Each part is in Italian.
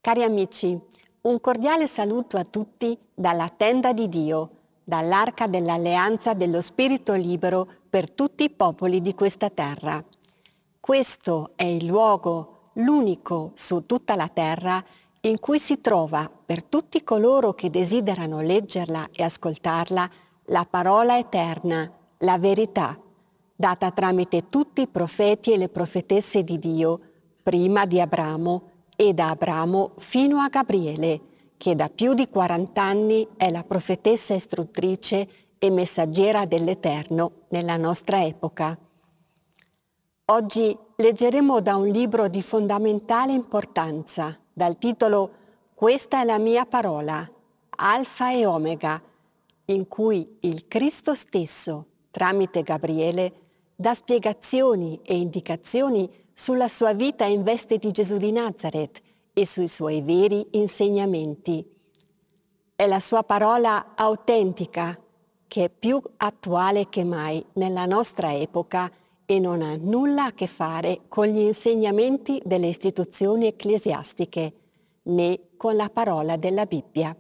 Cari amici, un cordiale saluto a tutti dalla tenda di Dio, dall'arca dell'alleanza dello Spirito libero per tutti i popoli di questa terra. Questo è il luogo, l'unico su tutta la terra, in cui si trova per tutti coloro che desiderano leggerla e ascoltarla la parola eterna, la verità, data tramite tutti i profeti e le profetesse di Dio, prima di Abramo e da Abramo fino a Gabriele, che da più di 40 anni è la profetessa istruttrice e messaggera dell'Eterno nella nostra epoca. Oggi leggeremo da un libro di fondamentale importanza, dal titolo «Questa è la mia parola, Alfa e Omega», in cui il Cristo stesso, tramite Gabriele, dà spiegazioni e indicazioni sulla sua vita in veste di Gesù di Nazaret e sui suoi veri insegnamenti. È la sua parola autentica, che è più attuale che mai nella nostra epoca e non ha nulla a che fare con gli insegnamenti delle istituzioni ecclesiastiche, né con la parola della Bibbia.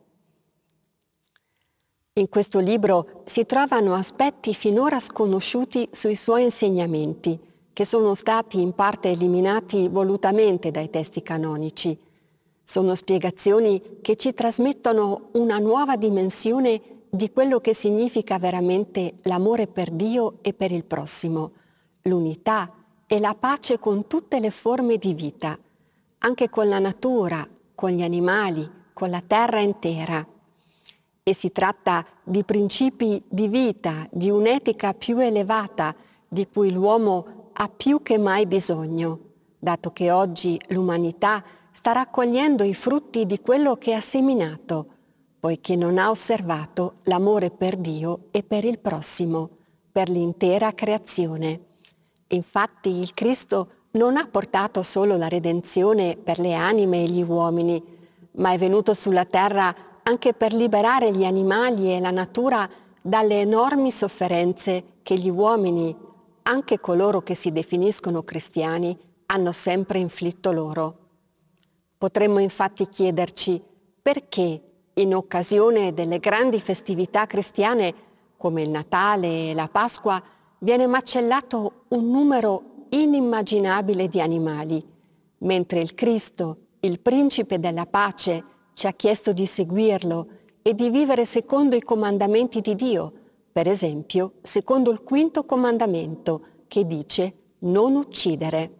In questo libro si trovano aspetti finora sconosciuti sui suoi insegnamenti, che sono stati in parte eliminati volutamente dai testi canonici. Sono spiegazioni che ci trasmettono una nuova dimensione di quello che significa veramente l'amore per Dio e per il prossimo, l'unità e la pace con tutte le forme di vita, anche con la natura, con gli animali, con la terra intera. E si tratta di principi di vita, di un'etica più elevata di cui l'uomo ha più che mai bisogno, dato che oggi l'umanità sta raccogliendo i frutti di quello che ha seminato, poiché non ha osservato l'amore per Dio e per il prossimo, per l'intera creazione. Infatti il Cristo non ha portato solo la redenzione per le anime e gli uomini, ma è venuto sulla terra anche per liberare gli animali e la natura dalle enormi sofferenze che gli uomini, anche coloro che si definiscono cristiani, hanno sempre inflitto loro. Potremmo infatti chiederci perché in occasione delle grandi festività cristiane come il Natale e la Pasqua viene macellato un numero inimmaginabile di animali, mentre il Cristo, il Principe della pace, ci ha chiesto di seguirlo e di vivere secondo i comandamenti di Dio, per esempio secondo il 5° comandamento che dice non uccidere.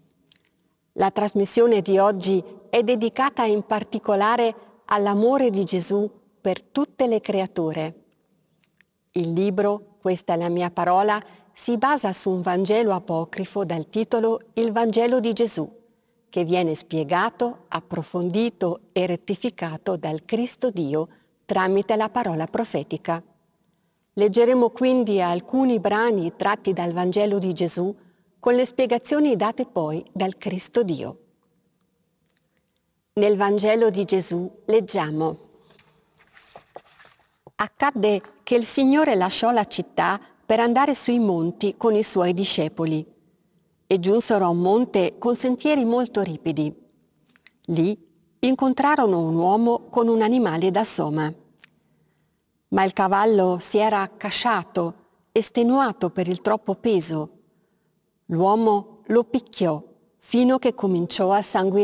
La trasmissione di oggi è dedicata in particolare all'amore di Gesù per tutte le creature. Il libro, Questa è la mia parola, si basa su un Vangelo apocrifo dal titolo Il Vangelo di Gesù, che viene spiegato, approfondito e rettificato dal Cristo Dio tramite la parola profetica. Leggeremo quindi alcuni brani tratti dal Vangelo di Gesù con le spiegazioni date poi dal Cristo Dio. Nel Vangelo di Gesù leggiamo: Accadde che il Signore lasciò la città per andare sui monti con i suoi discepoli e giunsero a un monte con sentieri molto ripidi. Lì incontrarono un uomo con un animale da soma. Ma il cavallo si era accasciato, estenuato per il troppo peso. L'uomo lo picchiò fino che cominciò a sanguinare.